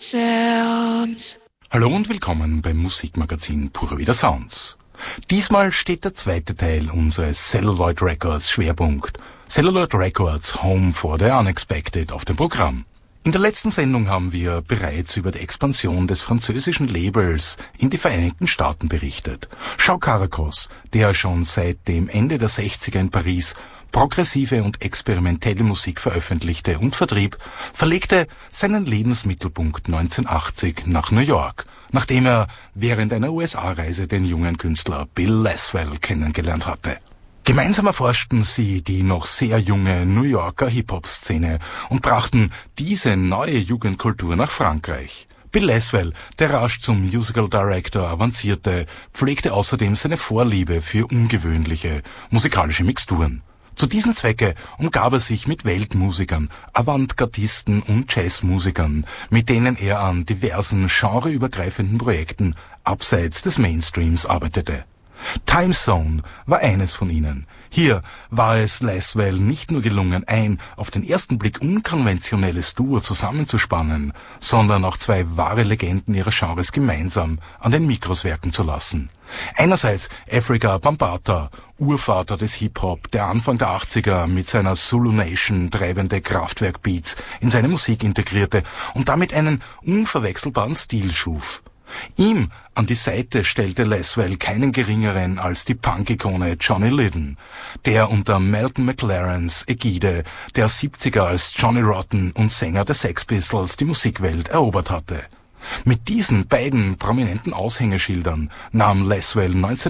Sounds. Hallo und willkommen beim Musikmagazin Pura Vida Sounds. Diesmal steht der zweite Teil unseres Celluloid Records Schwerpunkt Celluloid Records Home for the Unexpected auf dem Programm. In der letzten Sendung haben wir bereits über die Expansion des französischen Labels in die Vereinigten Staaten berichtet. João Caracos, der schon seit dem Ende der 60er in Paris progressive und experimentelle Musik veröffentlichte und vertrieb, verlegte seinen Lebensmittelpunkt 1980 nach New York, nachdem er während einer USA-Reise den jungen Künstler Bill Laswell kennengelernt hatte. Gemeinsam erforschten sie die noch sehr junge New Yorker Hip-Hop-Szene und brachten diese neue Jugendkultur nach Frankreich. Bill Laswell, der rasch zum Musical Director avancierte, pflegte außerdem seine Vorliebe für ungewöhnliche musikalische Mixturen. Zu diesem Zwecke umgab er sich mit Weltmusikern, Avantgardisten und Jazzmusikern, mit denen er an diversen genreübergreifenden Projekten abseits des Mainstreams arbeitete. Time Zone war eines von ihnen. Hier war es Laswell nicht nur gelungen, ein auf den ersten Blick unkonventionelles Duo zusammenzuspannen, sondern auch zwei wahre Legenden ihres Genres gemeinsam an den Mikros wirken zu lassen. Einerseits Afrika Bambaataa, Urvater des Hip-Hop, der Anfang der 80er mit seiner Zulu Nation treibende Kraftwerk-Beats in seine Musik integrierte und damit einen unverwechselbaren Stil schuf. Ihm an die Seite stellte Laswell keinen geringeren als die Punk-Ikone Johnny Lydon, der unter Malcolm McLarens Ägide der 70er als Johnny Rotten und Sänger der Sex Pistols die Musikwelt erobert hatte. Mit diesen beiden prominenten Aushängeschildern nahm Laswell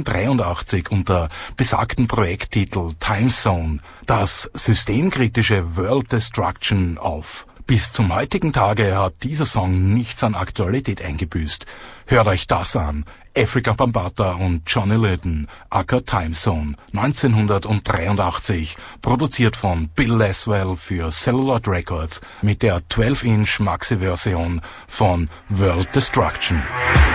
1983 unter besagten Projekttitel Time Zone das systemkritische World Destruction auf. Bis zum heutigen Tage hat dieser Song nichts an Aktualität eingebüßt. Hört euch das an. Afrika Bambaataa und Johnny Lydon, aka Time Zone, 1983, produziert von Bill Laswell für Celluloid Records mit der 12-Inch Maxi-Version von World Destruction.